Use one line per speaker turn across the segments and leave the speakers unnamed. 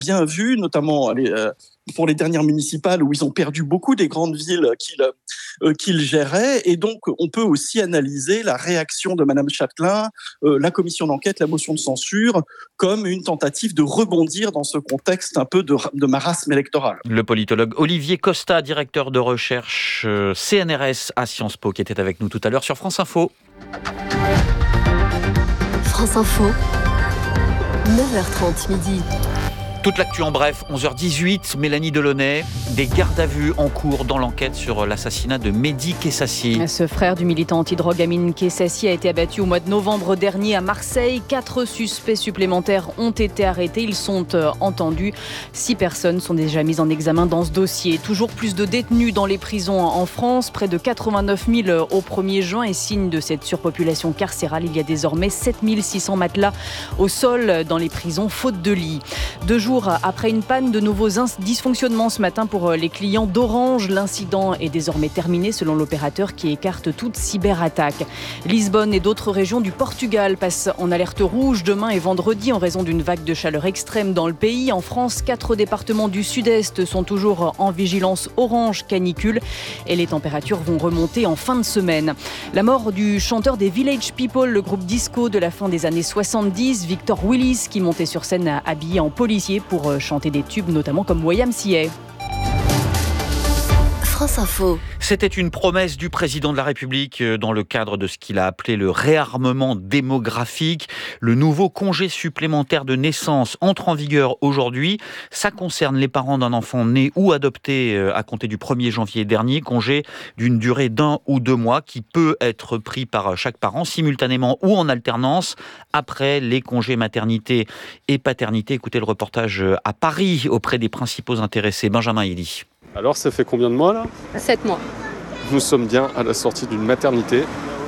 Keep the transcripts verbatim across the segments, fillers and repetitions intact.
bien vu, notamment les, euh, pour les dernières municipales où ils ont perdu beaucoup des grandes villes qu'ils, euh, qu'ils géraient. Et donc, on peut aussi analyser la réaction de Madame Châtelain, euh, la commission d'enquête, la motion de censure, comme une tentative de rebondir dans ce contexte un peu de, de marasme électoral.
Le politologue Olivier Costa, directeur de recherche euh, C N R S à Sciences Po, qui était avec nous tout à l'heure sur France Info.
France Info, neuf heures trente midi.
Toute l'actu en bref, onze heures dix-huit, Mélanie Delaunay, des gardes à vue en cours dans l'enquête sur l'assassinat de Mehdi Kessassi.
Ce frère du militant antidrogue Amine Kessassi a été abattu au mois de novembre dernier à Marseille. Quatre suspects supplémentaires ont été arrêtés, ils sont euh, entendus. Six personnes sont déjà mises en examen dans ce dossier. Toujours plus de détenus dans les prisons en France, près de quatre-vingt-neuf mille au premier juin. Et signe de cette surpopulation carcérale, il y a désormais sept mille six cents matelas au sol dans les prisons, faute de lit. Deux jours après une panne, de nouveaux dysfonctionnements ce matin pour les clients d'Orange. L'incident est désormais terminé selon l'opérateur qui écarte toute cyberattaque. Lisbonne et d'autres régions du Portugal passent en alerte rouge demain et vendredi en raison d'une vague de chaleur extrême dans le pays. En France, quatre départements du sud-est sont toujours en vigilance orange canicule et les températures vont remonter en fin de semaine. La mort du chanteur des Village People, le groupe disco de la fin des années soixante-dix, Victor Willis, qui montait sur scène habillé en policier pour chanter des tubes, notamment comme Y M C A.
France Info.
C'était une promesse du président de la République dans le cadre de ce qu'il a appelé le réarmement démographique. Le nouveau congé supplémentaire de naissance entre en vigueur aujourd'hui. Ça concerne les parents d'un enfant né ou adopté à compter du premier janvier dernier. Congé d'une durée d'un ou deux mois qui peut être pris par chaque parent simultanément ou en alternance après les congés maternité et paternité. Écoutez le reportage à Paris auprès des principaux intéressés. Benjamin Elie.
Alors, ça fait combien de mois là ?
Sept mois.
Nous sommes bien à la sortie d'une maternité.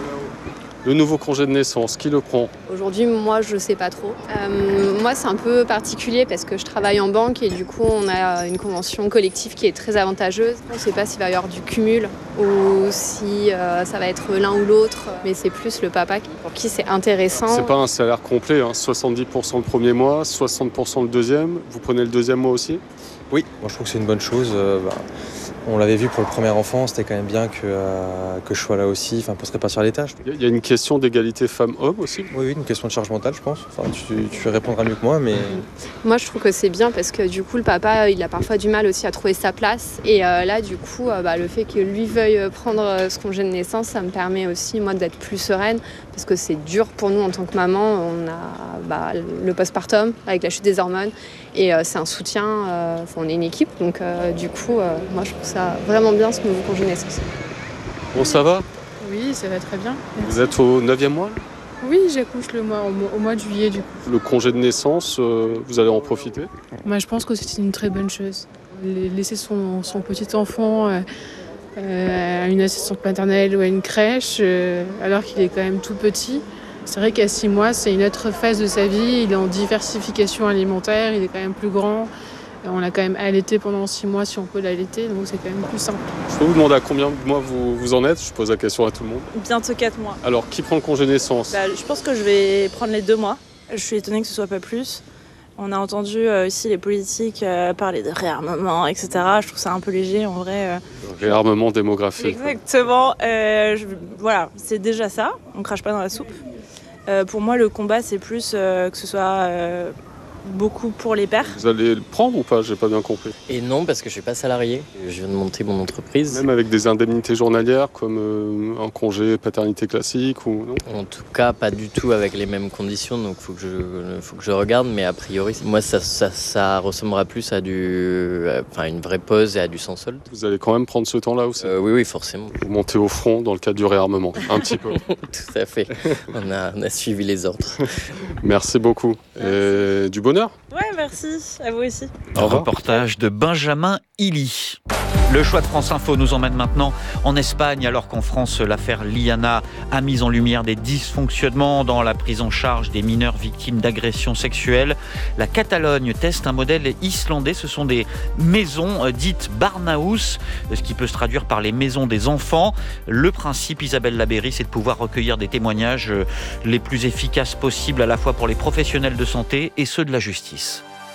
Le nouveau congé de naissance, qui le prend ?
Aujourd'hui, moi, je sais pas trop. Euh, moi, c'est un peu particulier parce que je travaille en banque et du coup, on a une convention collective qui est très avantageuse. On ne sait pas s'il va y avoir du cumul ou si euh, ça va être l'un ou l'autre. Mais c'est plus le papa pour qui c'est intéressant.
C'est pas un salaire complet, hein. soixante-dix pour cent le premier mois, soixante pour cent le deuxième. Vous prenez le deuxième mois aussi ?
Oui, moi je trouve que c'est une bonne chose. Euh, bah, on l'avait vu pour le premier enfant, c'était quand même bien que, euh, que je sois là aussi, enfin, pour se répartir les tâches.
Il y a une question d'égalité femmes-hommes aussi ?
Oui, oui, une question de charge mentale, je pense. Enfin, tu, tu répondras mieux que moi, mais...
Moi, je trouve que c'est bien parce que du coup, le papa, il a parfois du mal aussi à trouver sa place. Et euh, là, du coup, euh, bah, le fait que lui veuille prendre ce congé de naissance, ça me permet aussi, moi, d'être plus sereine parce que c'est dur pour nous en tant que maman. On a bah, le postpartum avec la chute des hormones et euh, c'est un soutien. Euh, on est une équipe, donc euh, du coup, euh, moi, je trouve ça vraiment bien ce nouveau congé de naissance.
Bon, ça va ?
Oui, ça va très bien.
Vous êtes au neuvième mois ?
Oui, j'accouche le mois, au, mois, au mois de juillet du coup.
Le congé de naissance, euh, vous allez en profiter ?
Moi, je pense que c'est une très bonne chose. Laisser son, son petit enfant euh, euh, à une assistante maternelle ou à une crèche, euh, alors qu'il est quand même tout petit. C'est vrai qu'à six mois, c'est une autre phase de sa vie. Il est en diversification alimentaire, il est quand même plus grand. On l'a quand même allaité pendant six mois si on peut l'allaiter, donc c'est quand même plus simple.
Je peux vous demander à combien de mois vous, vous en êtes ? Je pose la question à tout le monde.
Bientôt quatre mois.
Alors, qui prend le congé de naissance ?
bah, Je pense que je vais prendre les deux mois. Je suis étonnée que ce soit pas plus. On a entendu euh, aussi les politiques euh, parler de réarmement, et cetera. Je trouve ça un peu léger en vrai. Euh...
Réarmement démographique.
Exactement. Euh, je... Voilà, c'est déjà ça. On crache pas dans la soupe. Euh, pour moi, le combat, c'est plus euh, que ce soit... Euh... beaucoup pour les pères.
Vous allez le prendre ou pas ? J'ai pas bien compris.
Et non, parce que je suis pas salarié. Je viens de monter mon entreprise.
Même avec des indemnités journalières comme euh, un congé paternité classique ou non ?
En tout cas, pas du tout avec les mêmes conditions. Donc, faut que je, faut que je regarde. Mais a priori, moi, ça, ça, ça ressemblera plus à du, enfin, une vraie pause et à du sans solde.
Vous allez quand même prendre ce temps-là aussi ?
euh, Oui, oui, forcément.
Vous montez au front dans le cadre du réarmement, un petit peu.
Tout à fait. On a, on a suivi les ordres.
Merci beaucoup. Et du bonheur.
Ouais, merci. À vous aussi.
Un reportage de Benjamin Illy. Le choix de France Info nous emmène maintenant en Espagne, alors qu'en France, l'affaire Liana a mis en lumière des dysfonctionnements dans la prise en charge des mineurs victimes d'agressions sexuelles. La Catalogne teste un modèle islandais. Ce sont des maisons dites Barnahus, ce qui peut se traduire par les maisons des enfants. Le principe, Isabelle Labéry, c'est de pouvoir recueillir des témoignages les plus efficaces possibles, à la fois pour les professionnels de santé et ceux de la justice.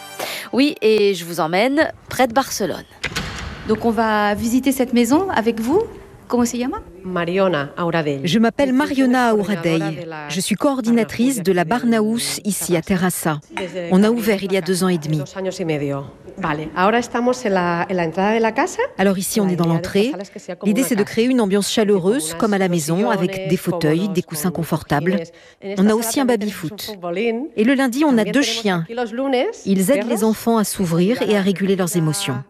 Oui, et je vous emmène près de Barcelone.
Donc on va visiter cette maison avec vous. Comment se llama?
Je m'appelle Mariona Auradell. Je suis coordinatrice de la Barnahus ici à Terrassa. On a ouvert il y a deux ans et demi. Alors ici, on est dans l'entrée. L'idée, c'est de créer une ambiance chaleureuse, comme à la maison, avec des fauteuils, des coussins confortables. On a aussi un baby-foot. Et le lundi, on a deux chiens. Ils aident les enfants à s'ouvrir et à réguler leurs émotions.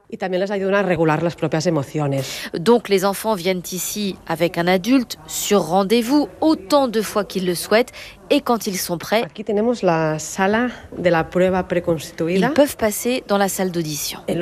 Donc les enfants viennent ici avec un adulte sur rendez-vous autant de fois qu'ils le souhaitent et quand ils sont prêts, ils peuvent passer dans la salle d'audition.
Au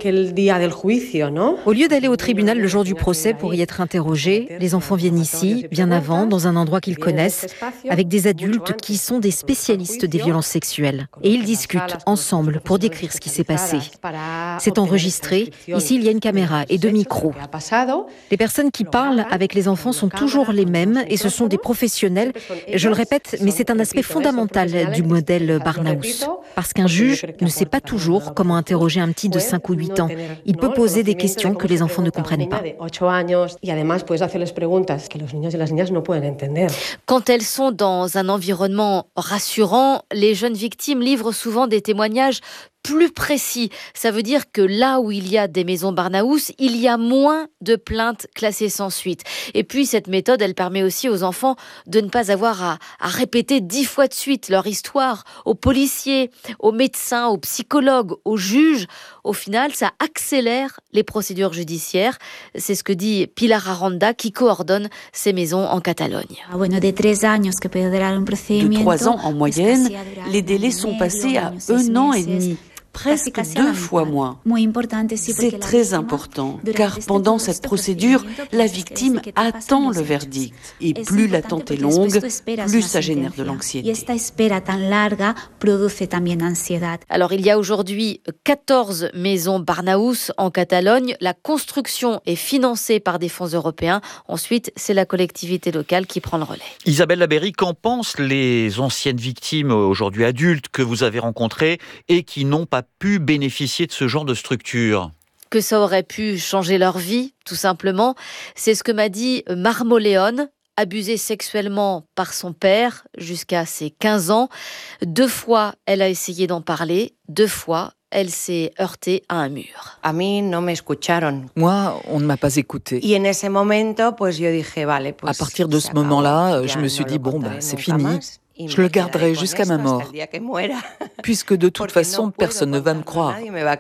lieu d'aller au tribunal le jour du procès pour y être interrogés, les enfants viennent ici, bien avant, dans un endroit qu'ils connaissent, avec des adultes qui sont des spécialistes des violences sexuelles. Et ils discutent ensemble pour décrire ce qui s'est passé. C'est enregistré. Ici, il y a une caméra et deux micros. Les personnes qui parlent avec les enfants sont toujours les mêmes et ce sont des professionnels. Je le répète, mais c'est un aspect fondamental du modèle Barnahus. Parce qu'un juge ne sait pas toujours comment interroger un petit de cinq ou huit ans. Il peut poser des questions que les enfants ne comprennent pas.
Quand elles sont dans un environnement rassurant, les jeunes victimes livrent souvent des témoignages plus précis. Ça veut dire que là où il y a des maisons Barnahus, il y a moins de plaintes classées sans suite. Et puis cette méthode, elle permet aussi aux enfants de ne pas avoir à, à répéter dix fois de suite leur histoire aux policiers, aux médecins, aux psychologues, aux juges. Au final, ça accélère les procédures judiciaires. C'est ce que dit Pilar Aranda, qui coordonne ces maisons en Catalogne.
De trois ans en moyenne, les délais sont passés à un an et demi. Presque deux fois moins. C'est très important, car pendant cette procédure, la victime attend le verdict. Et plus l'attente est longue, plus ça génère de l'anxiété.
Alors, il y a aujourd'hui quatorze maisons Barnahus en Catalogne. La construction est financée par des fonds européens. Ensuite, c'est la collectivité locale qui prend le relais.
Isabelle Labeyrie, qu'en pensent les anciennes victimes, aujourd'hui adultes, que vous avez rencontrées et qui n'ont pas pu bénéficier de ce genre de structure?
Que ça aurait pu changer leur vie, tout simplement. C'est ce que m'a dit Marmoléon, abusée sexuellement par son père jusqu'à ses quinze ans. Deux fois, elle a essayé d'en parler. Deux fois, elle s'est heurtée à un mur.
Moi, on ne m'a pas écoutée. À partir de ce moment-là, je me suis dit, bon, bah, c'est fini. Je le garderai jusqu'à ma mort, puisque de toute façon, personne ne va me croire.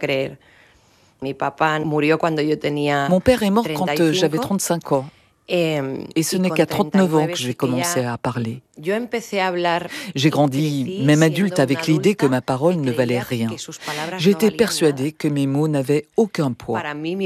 Mon père est mort quand j'avais trente-cinq ans. Et ce n'est qu'à trente-neuf ans que j'ai commencé à parler. J'ai grandi, même adulte, avec l'idée que ma parole ne valait rien. J'étais persuadée que mes mots n'avaient aucun poids.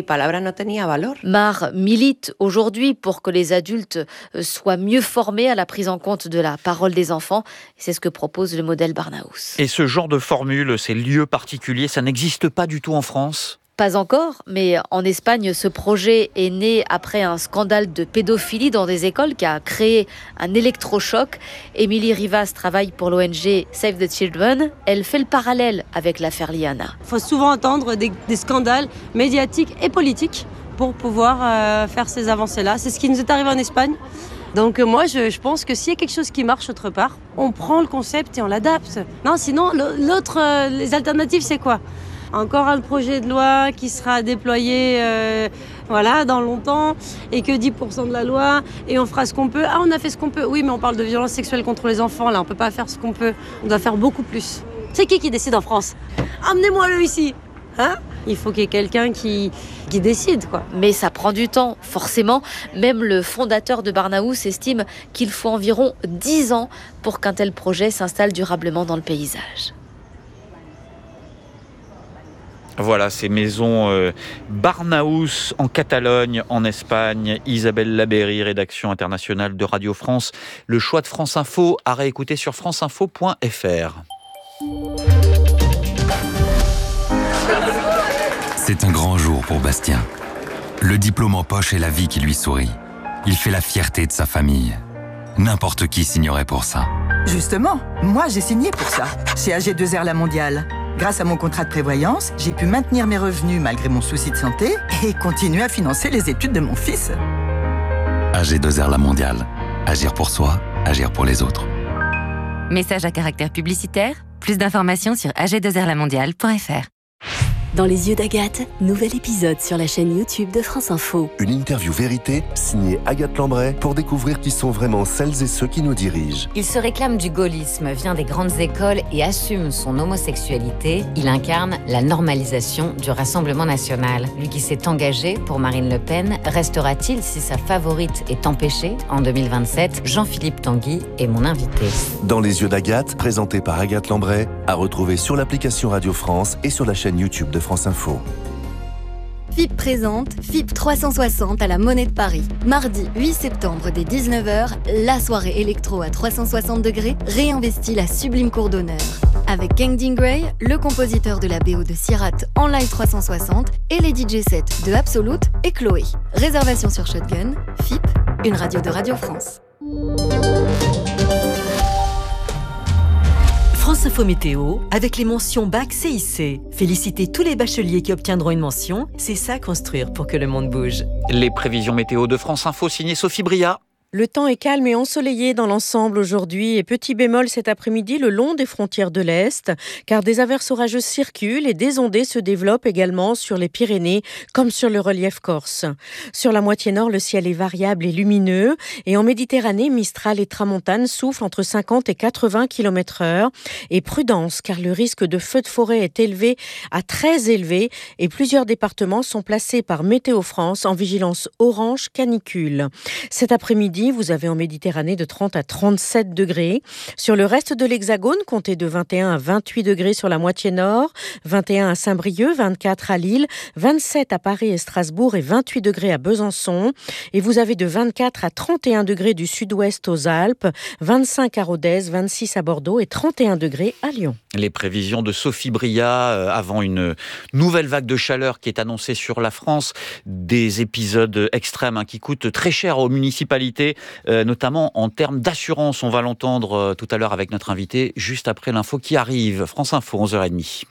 Mar milite aujourd'hui pour que les adultes soient mieux formés à la prise en compte de la parole des enfants. C'est ce que propose le modèle Barnahus.
Et ce genre de formule, ces lieux particuliers, ça n'existe pas du tout en France ?
Pas encore, mais en Espagne, ce projet est né après un scandale de pédophilie dans des écoles qui a créé un électrochoc. Émilie Rivas travaille pour l'O N G Save the Children. Elle fait le parallèle avec l'affaire Liana.
Il faut souvent entendre des, des scandales médiatiques et politiques pour pouvoir euh, faire ces avancées-là. C'est ce qui nous est arrivé en Espagne. Donc euh, moi, je, je pense que s'il y a quelque chose qui marche autre part, on prend le concept et on l'adapte. Non, sinon, l'autre, euh, les alternatives, c'est quoi ? Encore un projet de loi qui sera déployé euh, voilà, dans longtemps et que dix pour cent de la loi et on fera ce qu'on peut. Ah, on a fait ce qu'on peut. Oui, mais on parle de violence sexuelle contre les enfants. Là, on ne peut pas faire ce qu'on peut. On doit faire beaucoup plus. C'est qui qui décide en France ? Amenez-moi-le ici. Hein ? Il faut qu'il y ait quelqu'un qui, qui décide, quoi.
Mais ça prend du temps, forcément. Même le fondateur de Barnahus estime qu'il faut environ dix ans pour qu'un tel projet s'installe durablement dans le paysage.
Voilà, ces maisons euh, Barnahus en Catalogne, en Espagne. Isabelle Labeyrie, rédaction internationale de Radio France. Le choix de France Info à réécouter sur franceinfo point f r.
C'est un grand jour pour Bastien. Le diplôme en poche et la vie qui lui sourit. Il fait la fierté de sa famille. N'importe qui signerait pour ça.
Justement, moi j'ai signé pour ça, chez A G deux R La Mondiale. Grâce à mon contrat de prévoyance, j'ai pu maintenir mes revenus malgré mon souci de santé et continuer à financer les études de mon fils.
A G deux R La Mondiale. Agir pour soi, agir pour les autres.
Message à caractère publicitaire. Plus d'informations sur a g deux r la mondiale point f r.
Dans les yeux d'Agathe, nouvel épisode sur la chaîne YouTube de France Info.
Une interview vérité signée Agathe Lambray pour découvrir qui sont vraiment celles et ceux qui nous dirigent.
Il se réclame du gaullisme, vient des grandes écoles et assume son homosexualité. Il incarne la normalisation du Rassemblement national. Lui qui s'est engagé pour Marine Le Pen, restera-t-il si sa favorite est empêchée en deux mille vingt-sept? Jean-Philippe Tanguy est mon invité.
Dans les yeux d'Agathe, présenté par Agathe Lambray, à retrouver sur l'application Radio France et sur la chaîne YouTube de France Info.
F I P présente F I P trois cent soixante à la Monnaie de Paris. Mardi huit septembre dès dix-neuf heures, la soirée électro à trois cent soixante degrés réinvestit la sublime cour d'honneur. Avec Kangding Gray, le compositeur de la B O de Sirat en live trois cent soixante et les D J sets de Absolute et Chloé. Réservation sur Shotgun, F I P, une radio de Radio France.
France Info Météo, avec les mentions Bac C I C. Félicitez tous les bacheliers qui obtiendront une mention, c'est ça construire pour que le monde bouge.
Les prévisions météo de France Info, signées Sophie Bria.
Le temps est calme et ensoleillé dans l'ensemble aujourd'hui et petit bémol cet après-midi le long des frontières de l'Est, car des averses orageuses circulent et des ondées se développent également sur les Pyrénées comme sur le relief corse. Sur la moitié nord, le ciel est variable et lumineux et en Méditerranée, Mistral et Tramontane soufflent entre cinquante et quatre-vingts kilomètres heure. Et prudence, car le risque de feu de forêt est élevé à très élevé et plusieurs départements sont placés par Météo France en vigilance orange canicule. Cet après-midi, vous avez en Méditerranée de trente à trente-sept degrés. Sur le reste de l'Hexagone, comptez de vingt et un à vingt-huit degrés sur la moitié nord, vingt et un à Saint-Brieuc, vingt-quatre à Lille, vingt-sept à Paris et Strasbourg et vingt-huit degrés à Besançon. Et vous avez de vingt-quatre à trente et un degrés du sud-ouest aux Alpes, vingt-cinq à Rodez, vingt-six à Bordeaux et trente et un degrés à Lyon.
Les prévisions de Sophie Bria avant une nouvelle vague de chaleur qui est annoncée sur la France. Des épisodes extrêmes hein, qui coûtent très cher aux municipalités. Euh, notamment en termes d'assurance. On va l'entendre euh, tout à l'heure avec notre invité, juste après l'info qui arrive. France Info, onze heures trente.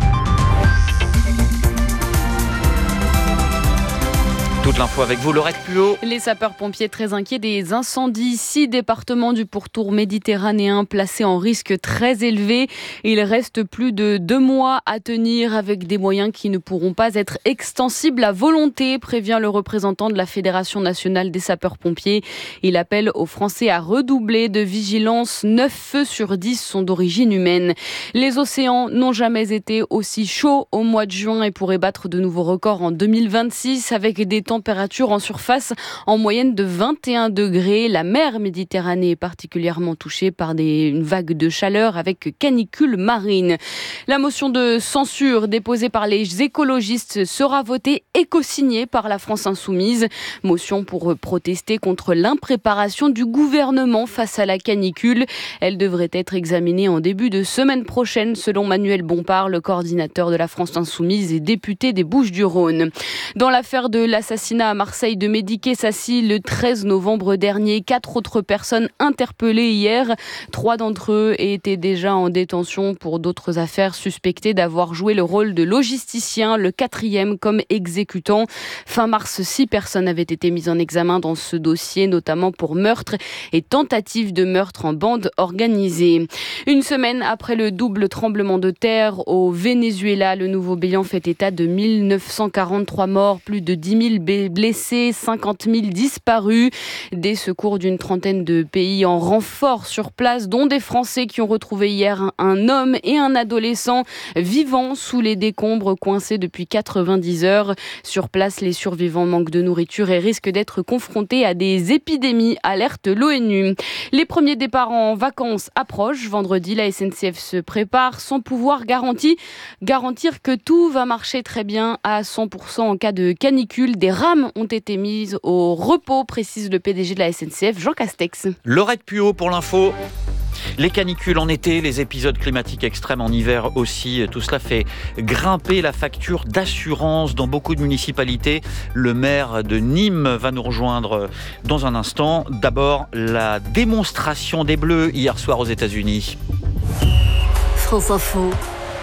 Toute l'info avec vous, Laurette Puot.
Les sapeurs-pompiers très inquiets des incendies. Six départements du pourtour méditerranéen placés en risque très élevé. Il reste plus de deux mois à tenir avec des moyens qui ne pourront pas être extensibles à volonté, prévient le représentant de la Fédération nationale des sapeurs-pompiers. Il appelle aux Français à redoubler de vigilance. neuf feux sur dix sont d'origine humaine. Les océans n'ont jamais été aussi chauds au mois de juin et pourraient battre de nouveaux records en deux mille vingt-six avec des température en surface en moyenne de vingt et un degrés. La mer Méditerranée est particulièrement touchée par des, une vague de chaleur avec canicule marine. La motion de censure déposée par les écologistes sera votée et co-signée par la France Insoumise. Motion pour protester contre l'impréparation du gouvernement face à la canicule. Elle devrait être examinée en début de semaine prochaine selon Manuel Bompard, le coordinateur de la France Insoumise et député des Bouches-du-Rhône. Dans l'affaire de l'assassinat à Marseille de Mehdi Kessassi le treize novembre dernier. Quatre autres personnes interpellées hier. Trois d'entre eux étaient déjà en détention pour d'autres affaires, suspectés d'avoir joué le rôle de logisticien, le quatrième comme exécutant. Fin mars, six personnes avaient été mises en examen dans ce dossier, notamment pour meurtre et tentative de meurtre en bande organisée. Une semaine après le double tremblement de terre au Venezuela, le nouveau bilan fait état de mille neuf cent quarante-trois morts, plus de dix mille blessés, cinquante mille disparus. Des secours d'une trentaine de pays en renfort sur place, dont des Français qui ont retrouvé hier un homme et un adolescent vivants sous les décombres coincés depuis quatre-vingt-dix heures. Sur place, les survivants manquent de nourriture et risquent d'être confrontés à des épidémies, alerte l'ONU. Les premiers départs en vacances approchent. Vendredi, la S N C F se prépare sans pouvoir garantir, garantir que tout va marcher très bien à cent pour cent en cas de canicule. Des rames ont été mises au repos, précise le P D G de la S N C F, Jean Castex.
Laurette Puot pour l'info. Les canicules en été, les épisodes climatiques extrêmes en hiver aussi, tout cela fait grimper la facture d'assurance dans beaucoup de municipalités. Le maire de Nîmes va nous rejoindre dans un instant. D'abord, la démonstration des Bleus hier soir aux États-Unis.
France Info,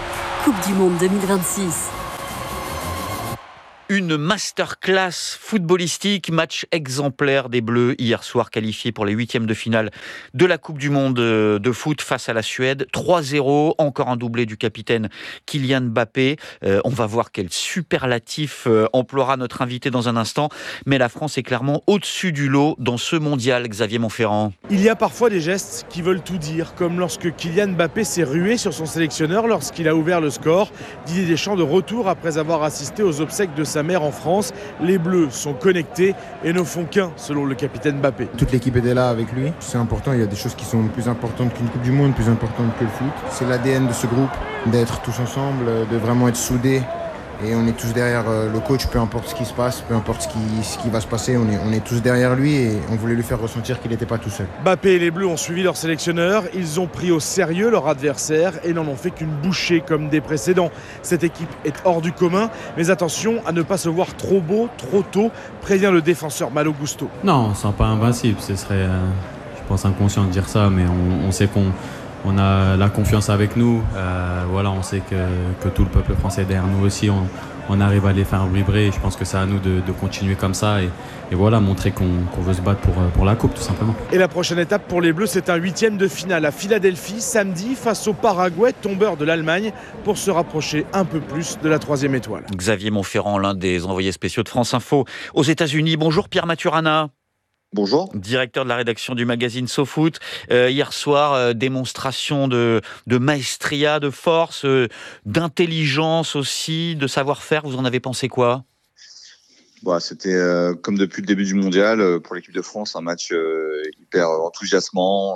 Coupe du Monde deux mille vingt-six.
Une masterclass footballistique, match exemplaire des Bleus hier soir qualifiés pour les huitièmes de finale de la Coupe du Monde de foot face à la Suède. trois zéro, encore un doublé du capitaine Kylian Mbappé. Euh, on va voir quel superlatif euh, emploiera notre invité dans un instant. Mais la France est clairement au-dessus du lot dans ce mondial, Xavier Montferrand.
Il y a parfois des gestes qui veulent tout dire, comme lorsque Kylian Mbappé s'est rué sur son sélectionneur lorsqu'il a ouvert le score. Didier Deschamps de retour après avoir assisté aux obsèques de sa mère en France. Les Bleus sont connectés et ne font qu'un, selon le capitaine Mbappé.
Toute l'équipe était là avec lui. C'est important, il y a des choses qui sont plus importantes qu'une Coupe du Monde, plus importantes que le foot. C'est l'A D N de ce groupe, d'être tous ensemble, de vraiment être soudés. Et on est tous derrière le coach, peu importe ce qui se passe, peu importe ce qui, ce qui va se passer, on est, on est tous derrière lui et on voulait lui faire ressentir qu'il n'était pas tout seul.
Mbappé et les Bleus ont suivi leur sélectionneur, ils ont pris au sérieux leur adversaire et n'en ont fait qu'une bouchée comme des précédents. Cette équipe est hors du commun, mais attention à ne pas se voir trop beau, trop tôt, prévient le défenseur Malo Gusto.
Non, on ne sent pas invincible, ce serait, euh, je pense, inconscient de dire ça, mais on, on sait qu'on On a la confiance avec nous, euh, voilà, on sait que, que tout le peuple français est derrière nous aussi, on, on arrive à les faire vibrer et je pense que c'est à nous de, de continuer comme ça et, et voilà, montrer qu'on, qu'on veut se battre pour, pour la Coupe tout simplement.
Et la prochaine étape pour les Bleus, c'est un huitième de finale à Philadelphie, samedi, face au Paraguay, tombeur de l'Allemagne, pour se rapprocher un peu plus de la troisième étoile.
Xavier Montferrand, l'un des envoyés spéciaux de France Info aux États-Unis. Bonjour Pierre Maturana.
Bonjour.
Directeur de la rédaction du magazine SoFoot. Euh, hier soir, euh, démonstration de, de maestria, de force, euh, d'intelligence aussi, de savoir-faire. Vous en avez pensé quoi ?
Bon, c'était euh, comme depuis le début du mondial, euh, pour l'équipe de France, un match euh, hyper enthousiasmant,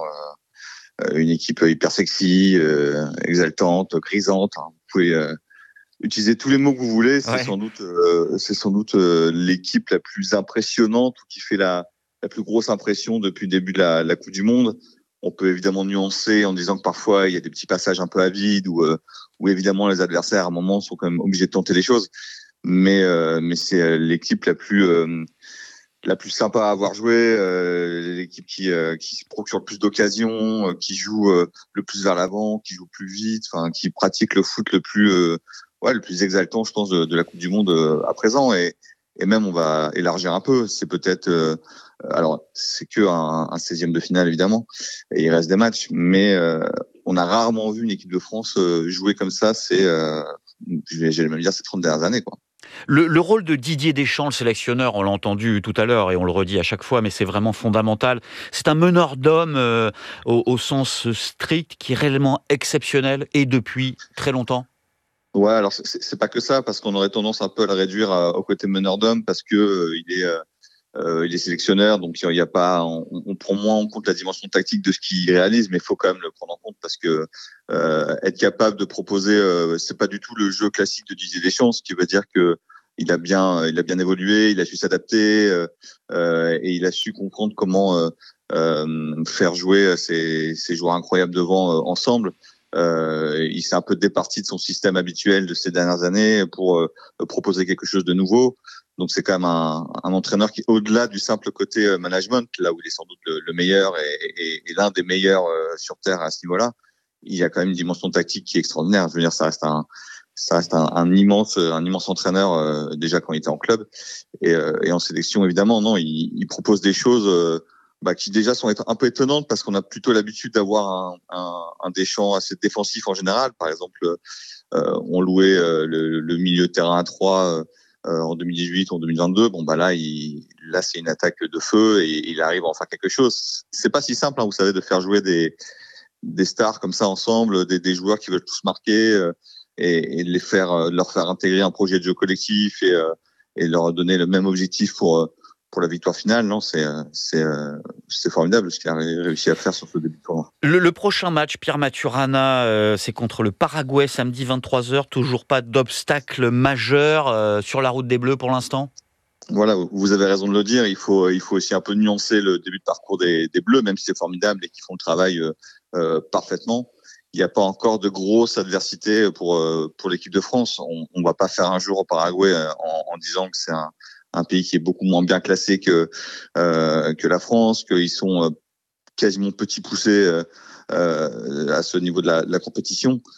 euh, une équipe hyper sexy, euh, exaltante, grisante. Hein. Vous pouvez euh, utiliser tous les mots que vous voulez. C'est ouais. sans doute, euh, c'est sans doute euh, l'équipe la plus impressionnante ou qui fait la la plus grosse impression depuis le début de la, la Coupe du Monde. On peut évidemment nuancer en disant que parfois il y a des petits passages un peu à vide où, euh, où évidemment les adversaires à un moment sont quand même obligés de tenter les choses. Mais, euh, mais c'est l'équipe la plus euh, la plus sympa à avoir joué, euh, l'équipe qui, euh, qui se procure le plus d'occasions, euh, qui joue euh, le plus vers l'avant, qui joue plus vite, enfin qui pratique le foot le plus euh, ouais le plus exaltant, je pense, de, de la Coupe du Monde euh, à présent. Et, et même on va élargir un peu. C'est peut-être euh, alors, c'est que un, un seizième de finale, évidemment, et il reste des matchs, mais euh, on a rarement vu une équipe de France euh, jouer comme ça, c'est, euh, j'allais même dire, ces trente dernières années, quoi.
Le, le rôle de Didier Deschamps, le sélectionneur, on l'a entendu tout à l'heure et on le redit à chaque fois, mais c'est vraiment fondamental. C'est un meneur d'hommes euh, au, au sens strict, qui est réellement exceptionnel et depuis très longtemps.
Ouais, alors c'est, c'est pas que ça, parce qu'on aurait tendance un peu à le réduire à, au côté meneur d'hommes, parce que euh, il est... Euh, Euh, il est sélectionneur, donc il y a pas, on, on prend moins en compte la dimension tactique de ce qu'il réalise, mais il faut quand même le prendre en compte parce que euh, être capable de proposer, euh, c'est pas du tout le jeu classique de Didier Deschamps, ce qui veut dire que il a bien, il a bien évolué, il a su s'adapter euh, euh, et il a su comprendre comment euh, euh, faire jouer ces, ces joueurs incroyables devant euh, ensemble. Euh, il s'est un peu départi de son système habituel de ces dernières années pour euh, proposer quelque chose de nouveau. Donc c'est quand même un, un entraîneur qui, au-delà du simple côté management, là où il est sans doute le, le meilleur et, et, et l'un des meilleurs euh, sur terre à ce niveau-là, il y a quand même une dimension tactique qui est extraordinaire. Je veux dire, ça reste un, ça reste un, un immense, un immense entraîneur euh, déjà quand il était en club et, euh, et en sélection évidemment. Non, il, il propose des choses euh, bah, qui déjà sont un peu étonnantes parce qu'on a plutôt l'habitude d'avoir un, un, un Deschamps assez défensif en général. Par exemple, euh, on louait euh, le, le milieu de terrain à trois. Euh, Euh, en deux mille dix-huit, en deux mille vingt-deux, bon bah là, il, là c'est une attaque de feu et il arrive à en faire quelque chose. C'est pas si simple, hein, vous savez, de faire jouer des des stars comme ça ensemble, des, des joueurs qui veulent tous marquer euh, et, et de les faire, euh, leur faire intégrer un projet de jeu collectif et, euh, et leur donner le même objectif pour euh, pour la victoire finale. Non, c'est c'est c'est formidable ce qu'il a réussi à faire sur ce début de tournoi.
Le, le prochain match, Pierre Maturana, euh, c'est contre le Paraguay samedi vingt-trois heures. Toujours pas d'obstacle majeur euh, sur la route des Bleus pour l'instant.
Voilà, vous avez raison de le dire. Il faut il faut aussi un peu nuancer le début de parcours des, des Bleus, même si c'est formidable et qu'ils font le travail euh, euh, parfaitement. Il n'y a pas encore de grosse adversité pour euh, pour l'équipe de France. On, on va pas faire un jour au Paraguay en, en disant que c'est un un pays qui est beaucoup moins bien classé que euh, que la France, qu'ils sont euh, quasiment petits poussés euh, euh, à ce niveau de la, de la compétition.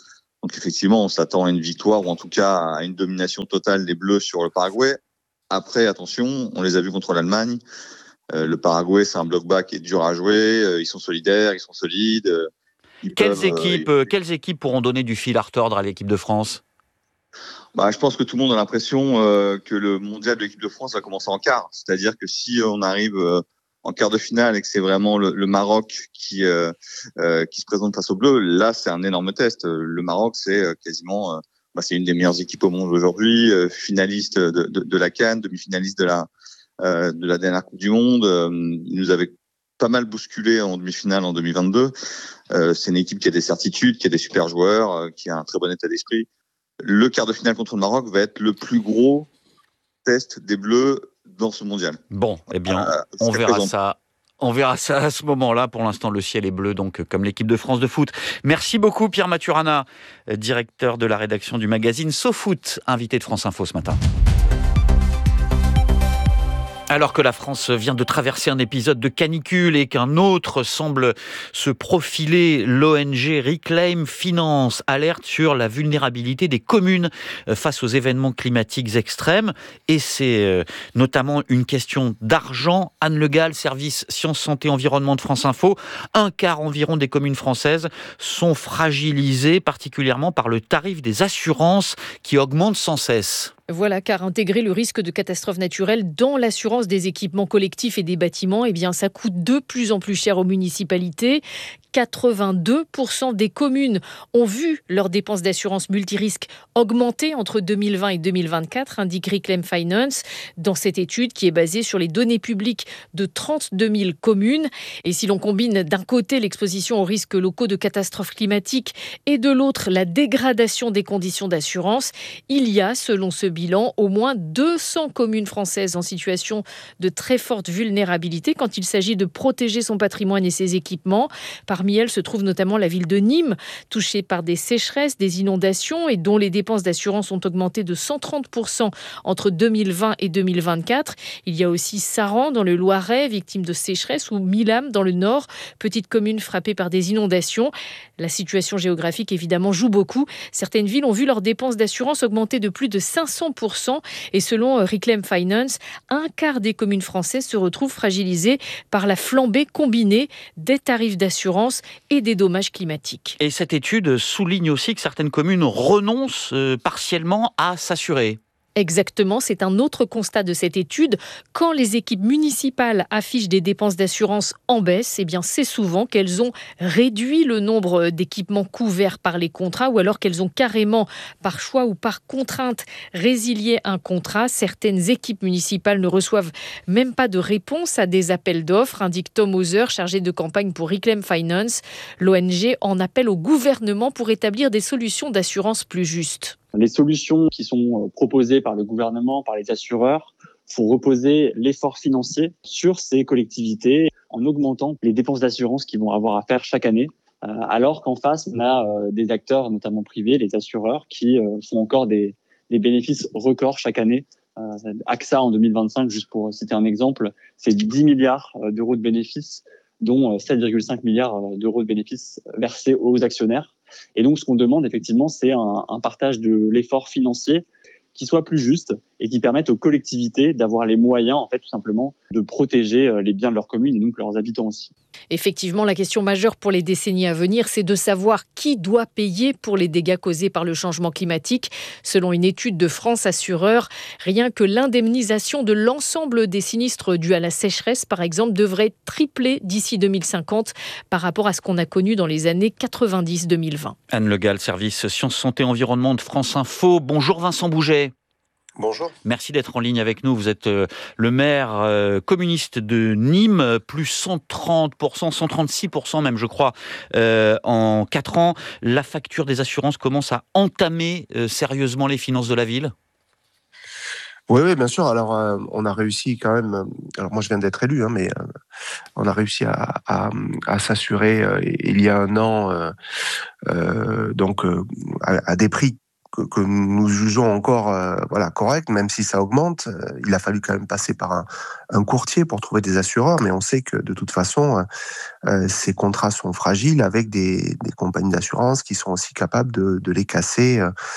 Donc effectivement, on s'attend à une victoire ou en tout cas à une domination totale des Bleus sur le Paraguay. Après, attention, on les a vus contre l'Allemagne. Euh, le Paraguay, c'est un bloc bas qui est dur à jouer. Euh, ils sont solidaires, ils sont solides. Euh, ils
quelles,
peuvent,
équipes,
euh,
quelles équipes pourront donner du fil à retordre à l'équipe de France ?
Bah, je pense que tout le monde a l'impression euh, que le mondial de l'équipe de France va commencer en quart. C'est-à-dire que si on arrive euh, en quart de finale et que c'est vraiment le, le Maroc qui euh, euh, qui se présente face aux Bleus, là c'est un énorme test. Le Maroc, c'est euh, quasiment, euh, bah, c'est une des meilleures équipes au monde aujourd'hui, euh, finaliste de, de, de la CAN, demi-finaliste de la euh, de la dernière Coupe du Monde. Euh, il nous avait pas mal bousculé en demi-finale en deux mille vingt-deux. Euh, c'est une équipe qui a des certitudes, qui a des super joueurs, euh, qui a un très bon état d'esprit. Le quart de finale contre le Maroc va être le plus gros test des Bleus dans ce mondial.
Bon, eh bien, euh, on verra présent. ça. On verra ça à ce moment-là. Pour l'instant, le ciel est bleu, donc comme l'équipe de France de foot. Merci beaucoup, Pierre Maturana, directeur de la rédaction du magazine SoFoot, invité de France Info ce matin. Alors que la France vient de traverser un épisode de canicule et qu'un autre semble se profiler, l'O N G Reclaim Finance alerte sur la vulnérabilité des communes face aux événements climatiques extrêmes. Et c'est notamment une question d'argent. Anne Le Gall, service Sciences, Santé, Environnement de France Info. Un quart environ des communes françaises sont fragilisées, particulièrement par le tarif des assurances qui augmente sans cesse.
Voilà, car intégrer le risque de catastrophe naturelle dans l'assurance des équipements collectifs et des bâtiments, eh bien, ça coûte de plus en plus cher aux municipalités. quatre-vingt-deux pour cent des communes ont vu leurs dépenses d'assurance multirisque augmenter entre deux mille vingt et deux mille vingt-quatre, indique Reclaim Finance, dans cette étude qui est basée sur les données publiques de trente-deux mille communes. Et si l'on combine d'un côté l'exposition aux risques locaux de catastrophes climatiques et de l'autre la dégradation des conditions d'assurance, il y a, selon ce bilan, au moins deux cents communes françaises en situation de très forte vulnérabilité quand il s'agit de protéger son patrimoine et ses équipements. Parmi elles se trouve notamment la ville de Nîmes, touchée par des sécheresses, des inondations et dont les dépenses d'assurance ont augmenté de cent trente pour cent entre deux mille vingt et deux mille vingt-quatre. Il y a aussi Saran dans le Loiret, victime de sécheresse, ou Milam dans le Nord, petite commune frappée par des inondations. La situation géographique évidemment joue beaucoup. Certaines villes ont vu leurs dépenses d'assurance augmenter de plus de cinq cents pour cent et selon Reclaim Finance, un quart des communes françaises se retrouvent fragilisées par la flambée combinée des tarifs d'assurance et des dommages climatiques.
Et cette étude souligne aussi que certaines communes renoncent euh, partiellement à s'assurer.
Exactement, c'est un autre constat de cette étude. Quand les équipes municipales affichent des dépenses d'assurance en baisse, eh bien c'est souvent qu'elles ont réduit le nombre d'équipements couverts par les contrats ou alors qu'elles ont carrément, par choix ou par contrainte, résilié un contrat. Certaines équipes municipales ne reçoivent même pas de réponse à des appels d'offres, indique Tom Hauser, chargé de campagne pour Reclaim Finance. L'O N G en appelle au gouvernement pour établir des solutions d'assurance plus justes.
Les solutions qui sont proposées par le gouvernement, par les assureurs, font reposer l'effort financier sur ces collectivités en augmentant les dépenses d'assurance qu'ils vont avoir à faire chaque année. Alors qu'en face, on a des acteurs, notamment privés, les assureurs, qui font encore des, des bénéfices records chaque année. A X A en deux mille vingt-cinq, juste pour citer un exemple, c'est dix milliards d'euros de bénéfices, dont sept virgule cinq milliards d'euros de bénéfices versés aux actionnaires. Et donc, ce qu'on demande, effectivement, c'est un, un partage de l'effort financier qui soit plus juste et qui permette aux collectivités d'avoir les moyens, en fait, tout simplement, de protéger les biens de leur commune et donc leurs habitants aussi.
Effectivement, la question majeure pour les décennies à venir, c'est de savoir qui doit payer pour les dégâts causés par le changement climatique. Selon une étude de France Assureurs, rien que l'indemnisation de l'ensemble des sinistres dus à la sécheresse, par exemple, devrait tripler d'ici deux mille cinquante par rapport à ce qu'on a connu dans les années quatre-vingt-dix deux mille vingt.
Anne Le Gall, service Sciences, Santé, Environnement de France Info. Bonjour Vincent Bouget.
Bonjour.
Merci d'être en ligne avec nous. Vous êtes euh, le maire euh, communiste de Nîmes, plus cent trente pour cent, cent trente-six pour cent même, je crois, euh, en quatre ans. La facture des assurances commence à entamer euh, sérieusement les finances de la ville ?
Oui, oui, bien sûr. Alors, euh, on a réussi quand même. Alors, moi, je viens d'être élu, hein, mais euh, on a réussi à, à, à s'assurer euh, il y a un an, euh, euh, donc euh, à, à des prix que, que nous jugeons encore euh, voilà, correct, même si ça augmente. Euh, il a fallu quand même passer par un, un courtier pour trouver des assureurs, mais on sait que de toute façon, euh, ces contrats sont fragiles avec des, des compagnies d'assurance qui sont aussi capables de, de les casser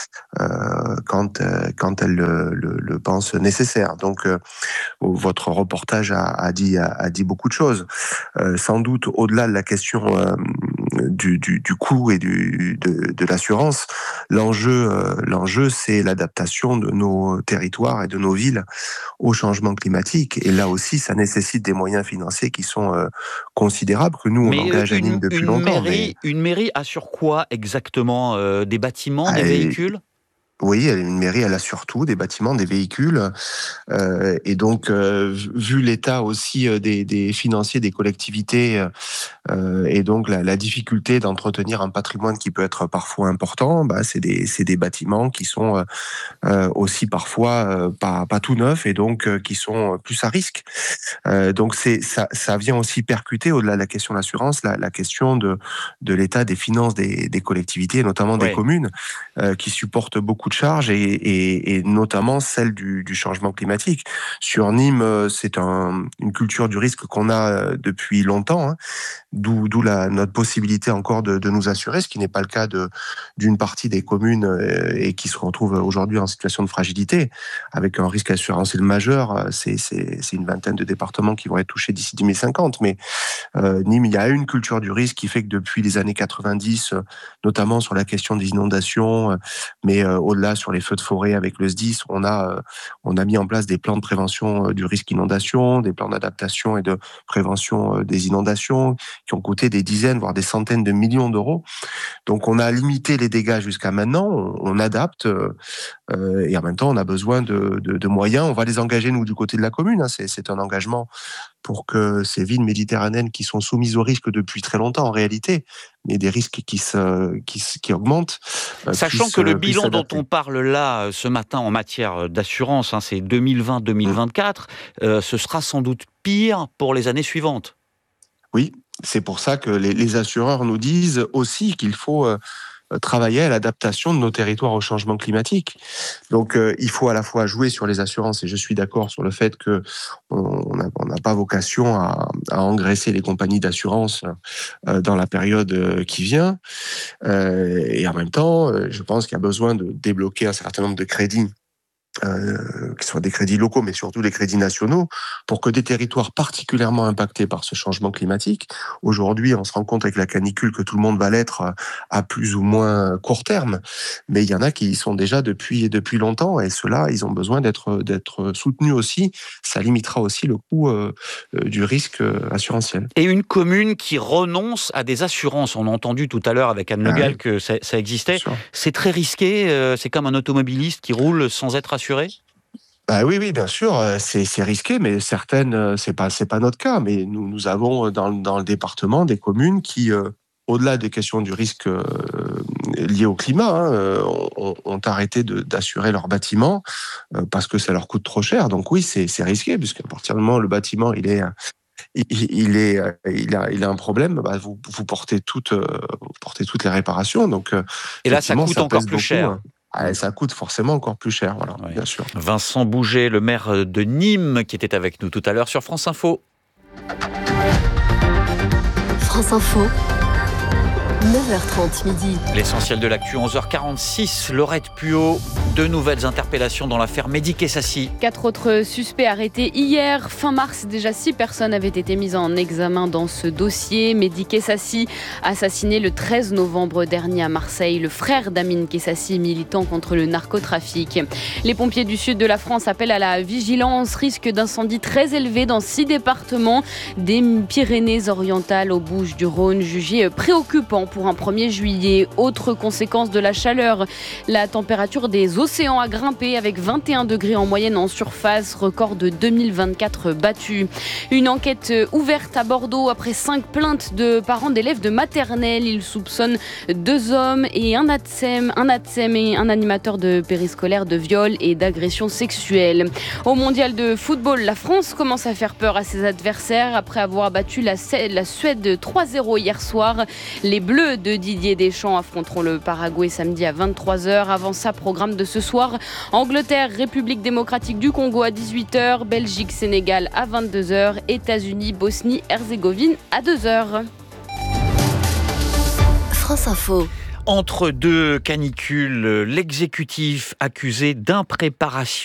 euh, quand, euh, quand elles le, le, le pensent nécessaire. Donc, euh, votre reportage a, a, dit, a, a dit beaucoup de choses. Euh, sans doute, au-delà de la question euh, du, du, du coût et du, de, de l'assurance, l'enjeu, euh, l'enjeu, c'est l'adaptation de nos territoires et de nos villes au changement climatique. Et là aussi, ça nécessite des moyens financiers qui sont euh, considérables, que nous,
mais
on engage à Nîmes depuis
une
longtemps.
Mairie, mais... Une mairie assure quoi exactement euh, des bâtiments, des ah, véhicules ?
Oui, une mairie, elle a surtout des bâtiments, des véhicules. Euh, et donc, euh, vu l'état aussi des, des financiers des collectivités euh, et donc la, la difficulté d'entretenir un patrimoine qui peut être parfois important, bah, c'est des, c'est des bâtiments qui sont euh, aussi parfois euh, pas, pas tout neufs et donc euh, qui sont plus à risque. Euh, donc, c'est, ça, ça vient aussi percuter, au-delà de la question de l'assurance, la, la question de, de l'état des finances des, des collectivités, et notamment des ouais. communes, euh, qui supportent beaucoup de charges et, et, et notamment celle du, du changement climatique. Sur Nîmes, c'est un, une culture du risque qu'on a depuis longtemps, hein, d'où, d'où la, notre possibilité encore de, de nous assurer, ce qui n'est pas le cas de, d'une partie des communes et qui se retrouvent aujourd'hui en situation de fragilité, avec un risque assurantiel majeur. C'est, c'est, c'est une vingtaine de départements qui vont être touchés d'ici deux mille cinquante. Mais euh, Nîmes, il y a une culture du risque qui fait que depuis les années quatre-vingt-dix, notamment sur la question des inondations, mais euh, au-delà sur les feux de forêt avec le S D I S, on a, euh, on a mis en place des plans de prévention euh, du risque inondation, des plans d'adaptation et de prévention euh, des inondations qui ont coûté des dizaines, voire des centaines de millions d'euros. Donc on a limité les dégâts jusqu'à maintenant, on, on adapte euh, et en même temps on a besoin de, de, de moyens. On va les engager nous du côté de la commune, hein. c'est, c'est un engagement pour que ces villes méditerranéennes qui sont soumises au risque depuis très longtemps en réalité, mais des risques qui, se, qui, qui augmentent.
Sachant puissent, que le bilan dont on parle là ce matin en matière d'assurance, hein, c'est deux mille vingt deux mille vingt-quatre, mmh. euh, ce sera sans doute pire pour les années suivantes.
Oui, c'est pour ça que les, les assureurs nous disent aussi qu'il faut euh, travailler à l'adaptation de nos territoires au changement climatique. Donc, euh, il faut à la fois jouer sur les assurances, et je suis d'accord sur le fait que on n'a on n'a pas vocation à, à engraisser les compagnies d'assurance euh, dans la période qui vient. Euh, et en même temps, je pense qu'il y a besoin de débloquer un certain nombre de crédits. Euh, qui soient des crédits locaux, mais surtout des crédits nationaux, pour que des territoires particulièrement impactés par ce changement climatique, aujourd'hui on se rend compte avec la canicule que tout le monde va l'être à plus ou moins court terme, mais il y en a qui y sont déjà depuis, depuis longtemps, et ceux-là, ils ont besoin d'être, d'être soutenus aussi. Ça limitera aussi le coût euh, du risque assurantiel.
Et une commune qui renonce à des assurances, on a entendu tout à l'heure avec Anne Le Gall ah oui. que ça, ça existait, c'est très risqué, euh, c'est comme un automobiliste qui roule sans être assuré.
Bah oui, oui, bien sûr, c'est, c'est risqué, mais certaines, c'est pas, c'est pas notre cas. Mais nous, nous avons dans, dans le département des communes qui, euh, au-delà des questions du risque euh, lié au climat, hein, euh, ont, ont arrêté de, d'assurer leurs bâtiments euh, parce que ça leur coûte trop cher. Donc oui, c'est, c'est risqué, puisqu'à partir du moment où le bâtiment il est Il, il, est, il, a, il a un problème, bah vous, vous, portez toutes, vous portez toutes les réparations. Donc,
et là, ça coûte ça encore plus beaucoup, cher.
Hein. Ah, ça coûte forcément encore plus cher, voilà, oui. bien sûr.
Vincent Bouget, le maire de Nîmes, qui était avec nous tout à l'heure sur France Info.
France Info. neuf heures trente midi.
L'essentiel de l'actu, onze heures quarante-six. Laurette Puot, deux nouvelles interpellations dans l'affaire Mehdi Kessassi.
Quatre autres suspects arrêtés hier. Fin mars, déjà six personnes avaient été mises en examen dans ce dossier. Mehdi Kessassi, assassiné le treize novembre dernier à Marseille. Le frère d'Amine Kessassi, militant contre le narcotrafic. Les pompiers du sud de la France appellent à la vigilance. Risque d'incendie très élevé dans six départements. Des Pyrénées-Orientales aux Bouches-du-Rhône, jugés préoccupants pour un premier juillet. Autre conséquence de la chaleur, la température des océans a grimpé avec vingt et un degrés en moyenne en surface, record de deux mille vingt-quatre battu. Une enquête ouverte à Bordeaux après cinq plaintes de parents d'élèves de maternelle. Ils soupçonnent deux hommes et un ATSEM, un ATSEM et un animateur de périscolaire de viol et d'agression sexuelle. Au mondial de football, la France commence à faire peur à ses adversaires après avoir battu la, la Suède trois zéro hier soir. Les Bleus
Bleus de Didier Deschamps affronteront le Paraguay samedi à vingt-trois heures. Avant ça, programme de ce soir, Angleterre, République démocratique du Congo à dix-huit heures, Belgique, Sénégal à vingt-deux heures, États-Unis, Bosnie, Herzégovine à deux heures.
France Info.
Entre deux canicules, l'exécutif accusé d'impréparation